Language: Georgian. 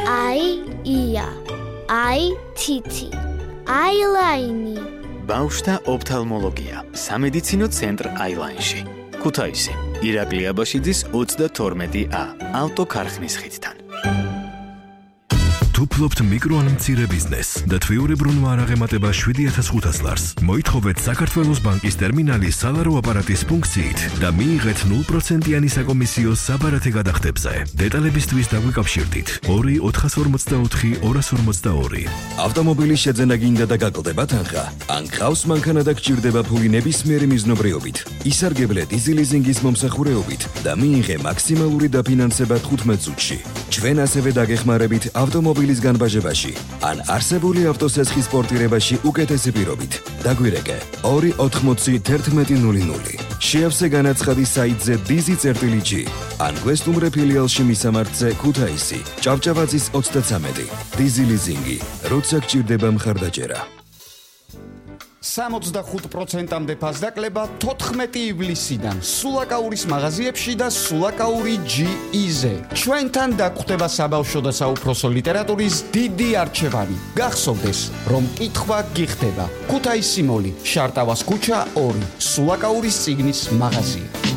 ია, თითი, აილაინი. ბავშვთა ოფთალმოლოგია, სამედიცინო ცენტრ აილაინში. ქუთაისი, ირაკლი აბაშიძის 32A, ავტოქარხნის ხიდთან. თუ ფლობთ მიკრო ან მცირე ბიზნესს და თვიურებრუნვა არ აღემატება 7500 ლარს, მოითხოვეთ საქართველოს ბანკის ტერმინალის სალარო აპარატის ფუნქციით და მიიღეთ 0%-იანი საკომისიო საბარათე გადახდებზე. დეტალებისთვის დაგვიკავშირდით 2-444-242. ავტომობილის შეძენა გინდა და გაკლდება თანხა? ან გყავს მანქანა და გჭირდება ფული ნებისმიერი მიზნობრიობით? ისარგებლე დიზელიზინგის მომსახურეობით და მიიღე მაქსიმალური დაფინანსება 15 წუთში. ჩვენ ასევე დაგეხმარებით ავტომობილის განბაჟებაში ან არსებული ავტოსესხის პორტირებაში უკეთესი პირობით. დაგვირეკე 280-1100. შეავსე განაცხადი საიტზე dizi.g ან გვესტუმრე ფილიალში მისამართზე ქუთაისი, ჭავჭავაძის 33. დიზელიზინგი, როცა გჭირდება მხარდაჭერა. 65%-მდე ფასდაკლება 14 ივლისიდან სულაკაურის მაღაზიებში და სულაკაური GE-ზე. ჩვენთან დაგვხვდება საბავშვო და საუფროსო ლიტერატურის დიდი არჩევანი. გახსოვდეს, რომ კითხვა გიხდება. ქუთაისი მოლი, შარტავას ქუჩა 2, სულაკაურის წიგნის მაღაზია.